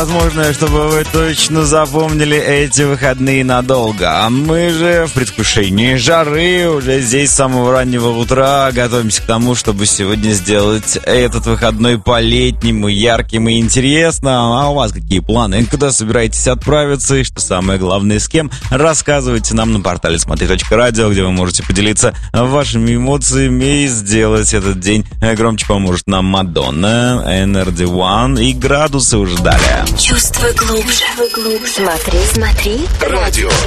возможное, чтобы вы точно запомнили эти выходные надолго. А мы же в предвкушении жары уже здесь с самого раннего утра готовимся к тому, чтобы сегодня сделать этот выходной по-летнему, ярким и интересным. А у вас какие планы? Куда собираетесь отправиться? И что самое главное, с кем? Рассказывайте нам на портале смотри.радио, где вы можете поделиться вашими эмоциями и сделать этот день громче. Поможет нам Мадонна, NRD1 и градусы уже далее. Чувствуй глубже. Смотри. Радио.